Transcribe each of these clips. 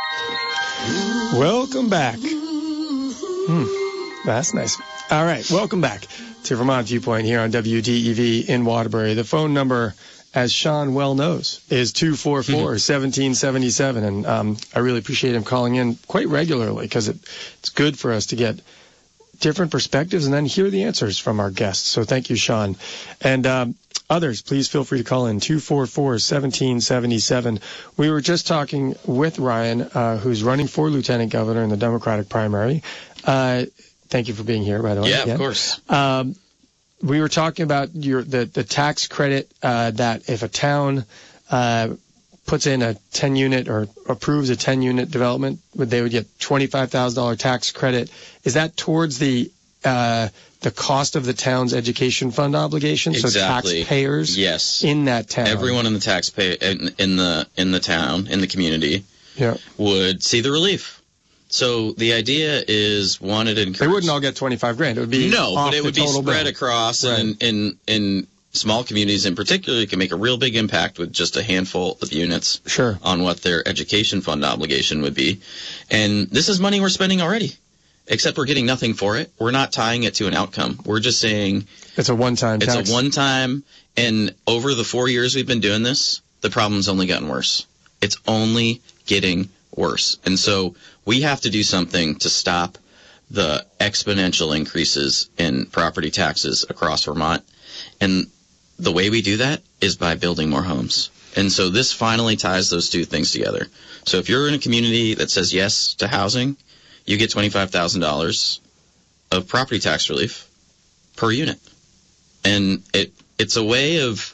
Welcome back. That's nice. All right, welcome back to Vermont Viewpoint here on WDEV in Waterbury. The phone number, as Sean well knows, is 244-1777. And I really appreciate him calling in quite regularly because it's good for us to get different perspectives and then hear the answers from our guests. So thank you, Sean. And others, please feel free to call in 244-1777. We were just talking with Ryan, who's running for lieutenant governor in the Democratic primary. Thank you for being here, by the way. Yeah, of course. We were talking about the tax credit that if a town puts in a 10-unit or approves a 10-unit development, they would get $25,000 tax credit. Is that towards the cost of the town's education fund obligation? Exactly. So taxpayers, yes, in that town, everyone in the taxpayer in the town, in the community, would see the relief. So the idea is, one, it encourages. They wouldn't all get $25,000. It would be but it would be spread across, right. And in small communities in particular, you can make a real big impact with just a handful of units. Sure. On what their education fund obligation would be. And this is money we're spending already, except we're getting nothing for it. We're not tying it to an outcome. We're just saying it's a one-time tax. It's a one-time, and over the 4 years we've been doing this, the problem's only gotten worse. It's only getting worse. And so we have to do something to stop the exponential increases in property taxes across Vermont. And the way we do that is by building more homes. And so this finally ties those two things together. So if you're in a community that says yes to housing, you get $25,000 of property tax relief per unit. And it's a way of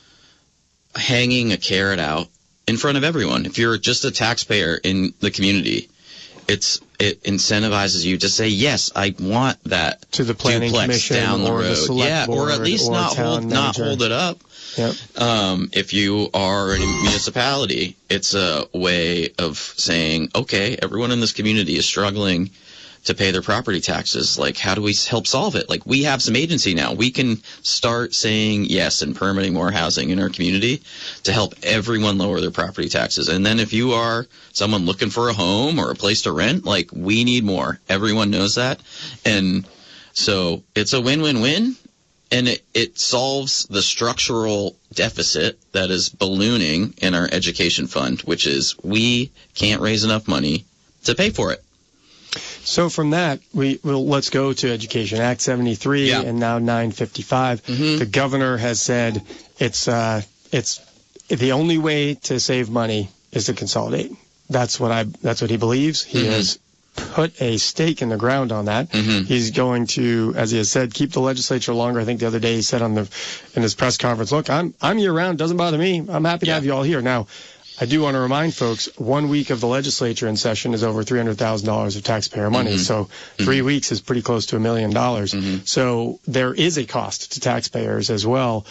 hanging a carrot out in front of everyone. If you're just a taxpayer in the community, it incentivizes you to say, yes, I want that to the planning commission down the or road. the select board, or at least not hold it up. Yep. If you are in a municipality, it's a way of saying, okay, everyone in this community is struggling to pay their property taxes. Like, how do we help solve it? Like, we have some agency now. We can start saying yes and permitting more housing in our community to help everyone lower their property taxes. And then if you are someone looking for a home or a place to rent, like, we need more. Everyone knows that. And so it's a win-win-win. And it solves the structural deficit that is ballooning in our education fund, which is we can't raise enough money to pay for it. So from that, let's go to Education Act 73 and now 955. Mm-hmm. The governor has said it's the only way to save money is to consolidate. That's what he believes. He has put a stake in the ground on that. Mm-hmm. He's going to, as he has said, keep the legislature longer. I think the other day he said in his press conference, look, I'm year round, doesn't bother me. I'm happy to have you all here. Now, I do want to remind folks, 1 week of the legislature in session is over $300,000 of taxpayer money. Mm-hmm. So 3 weeks is pretty close to $1 million. Mm-hmm. So there is a cost to taxpayers as well.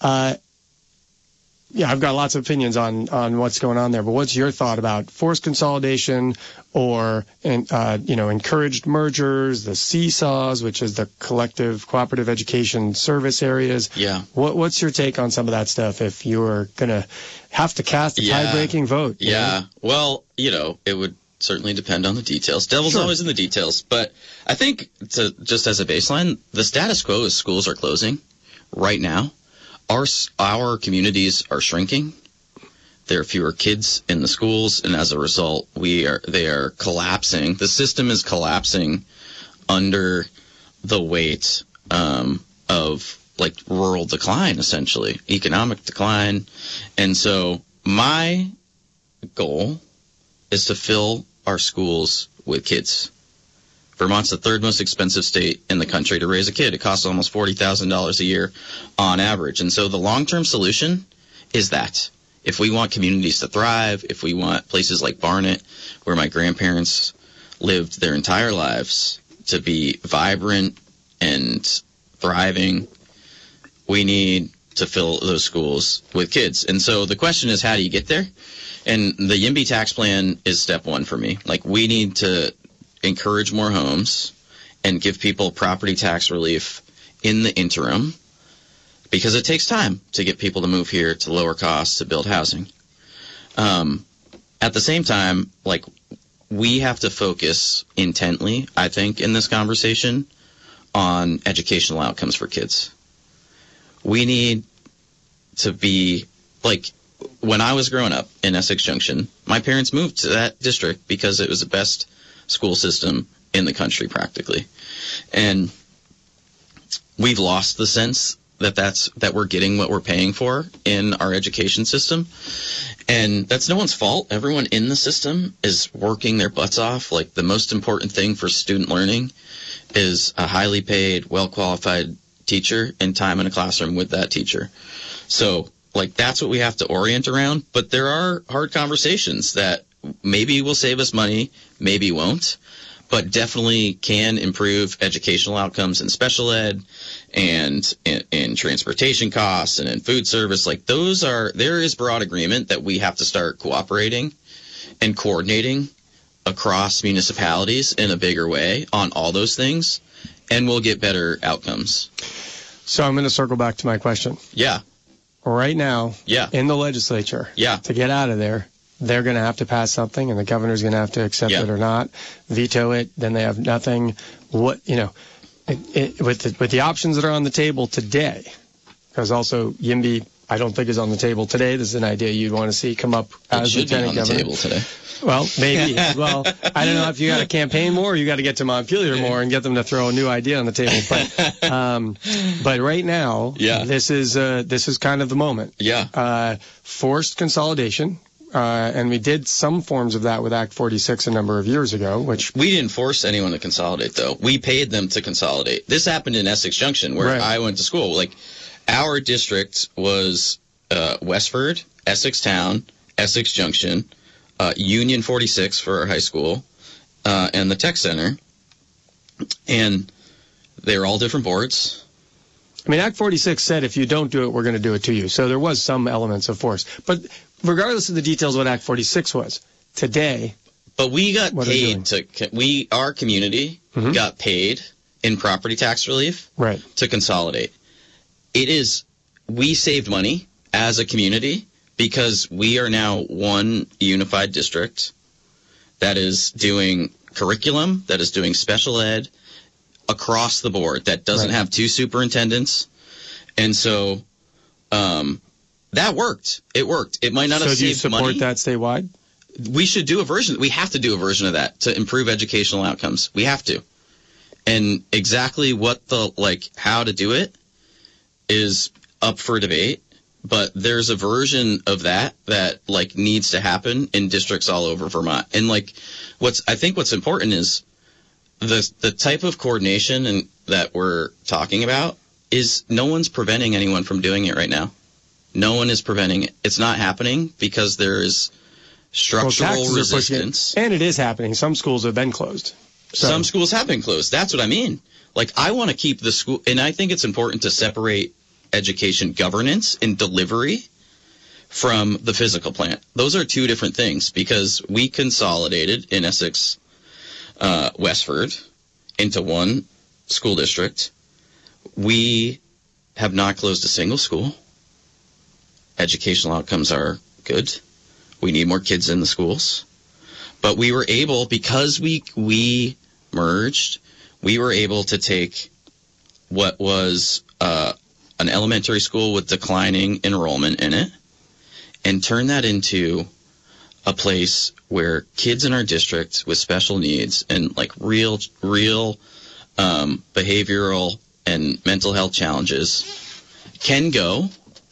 I've got lots of opinions on what's going on there, but what's your thought about forced consolidation or, encouraged mergers, the seesaws, which is the collective cooperative education service areas? Yeah. What's your take on some of that stuff if you were going to have to cast a tie-breaking vote? Yeah. Well, it would certainly depend on the details. Devil's always in the details. But I think, just as a baseline, the status quo is schools are closing right now. Our communities are shrinking. There are fewer kids in the schools, and as a result, they are collapsing. The system is collapsing under the weight of rural decline, essentially, economic decline. And so my goal is to fill our schools with kids. Vermont's the third most expensive state in the country to raise a kid. It costs almost $40,000 a year on average. And so the long-term solution is that. If we want communities to thrive, if we want places like Barnet, where my grandparents lived their entire lives, to be vibrant and thriving, we need to fill those schools with kids. And so the question is, how do you get there? And the YIMBY tax plan is step one for me. We need to encourage more homes and give people property tax relief in the interim, because it takes time to get people to move here, to lower costs, to build housing. at the same time, like, we have to focus intently, I think, in this conversation on educational outcomes for kids. We need to be, like, when I was growing up in Essex Junction, my parents moved to that district because it was the best school system in the country, practically. And we've lost the sense that we're getting what we're paying for in our education system. And that's no one's fault. Everyone in the system is working their butts off. Like, the most important thing for student learning is a highly paid, well-qualified teacher and time in a classroom with that teacher. So, like, that's what we have to orient around. But there are hard conversations that maybe will save us money, maybe won't, but definitely can improve educational outcomes in special ed and in transportation costs and in food service. Like, there is broad agreement that we have to start cooperating and coordinating across municipalities in a bigger way on all those things, and we'll get better outcomes. So I'm going to circle back to my question. Yeah. Right now, yeah, in the legislature, yeah, to get out of there, they're going to have to pass something, and the governor's going to have to accept it or not, veto it. Then they have nothing. With the options that are on the table today, because also YIMBY, I don't think is on the table today. This is an idea you'd want to see come up as lieutenant governor. It should be on the table today. Well, maybe. Well, I don't know if you got to campaign more or you got to get to Montpelier more and get them to throw a new idea on the table. But right now, this is kind of the moment. Yeah. Forced consolidation. And we did some forms of that with Act 46 a number of years ago, which... We didn't force anyone to consolidate, though. We paid them to consolidate. This happened in Essex Junction, where I went to school. Like, our district was Westford, Essex Town, Essex Junction, Union 46 for our high school, and the Tech Center. And they were all different boards. I mean, Act 46 said if you don't do it, we're going to do it to you. So there was some elements of force. But regardless of the details of what Act 46 was, today... But we got paid our community got paid in property tax relief to consolidate. We saved money as a community because we are now one unified district that is doing curriculum, that is doing special ed across the board, that doesn't have two superintendents. And so that worked. It worked. It might not have saved money. So do you support that statewide? We should do a version. We have to do a version of that to improve educational outcomes. We have to. And exactly how to do it is up for debate. But there's a version of that needs to happen in districts all over Vermont. And I think what's important is the type of coordination that we're talking about is no one's preventing anyone from doing it right now. No one is preventing it. It's not happening because there is structural resistance. And it is happening. Some schools have been closed. Some schools have been closed. That's what I mean. I want to keep the school, and I think it's important to separate education governance and delivery from the physical plant. Those are two different things because we consolidated in Essex Westford into one school district. We have not closed a single school. Educational outcomes are good. We need more kids in the schools. But we were able, because we merged, we were able to take what was an elementary school with declining enrollment in it and turn that into a place where kids in our district with special needs and real behavioral and mental health challenges can go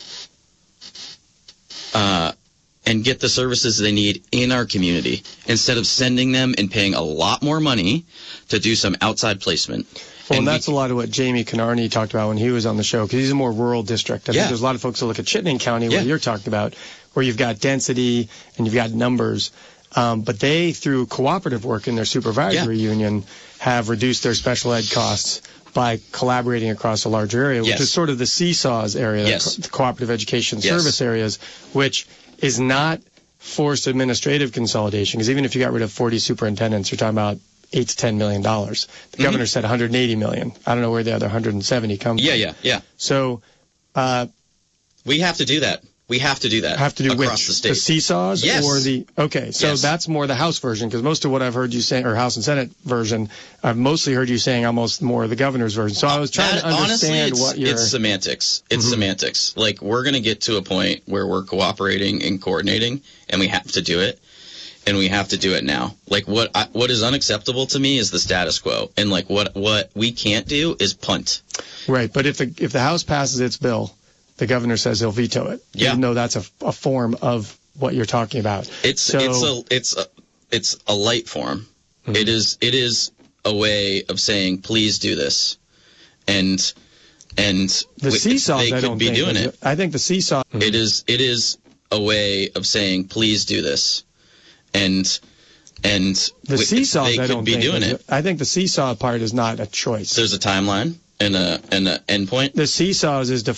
and get the services they need in our community instead of sending them and paying a lot more money to do some outside placement. Well, and that's a lot of what Jamie Conarney talked about when he was on the show, because he's a more rural district. I think there's a lot of folks that look at Chittenden County, where you're talking about, where you've got density and you've got numbers. But they, through cooperative work in their supervisory union, have reduced their special ed costs by collaborating across a larger area, which is sort of the seesaws area, the cooperative education service areas, which is not forced administrative consolidation, because even if you got rid of 40 superintendents, you're talking about $8 to $10 million. The governor said $180 million. I don't know where the other 170 come from. Yeah. So we have to do that. We have to do that. Have to do across which? the state. The seesaws? Yes. Or the, okay, so yes. That's more the House version, because most of what I've heard you say, or House and Senate version, I've mostly heard you saying almost more the governor's version. So I was trying to understand honestly, it's semantics. It's semantics. Like, we're going to get to a point where we're cooperating and coordinating, and we have to do it. And we have to do it now. Like, what is unacceptable to me is the status quo. And, like, what we can't do is punt. Right, but if the House passes its bill, the governor says he'll veto it. Yeah. Even though that's a form of what you're talking about. It's a light form. It is a way of saying, please do this. And the seesaws, they could be doing it. I think the seesaw. It is a way of saying, please do this. And the seesaws, they could be doing it. I think the seesaw part is not a choice. There's a timeline and an endpoint. The seesaws is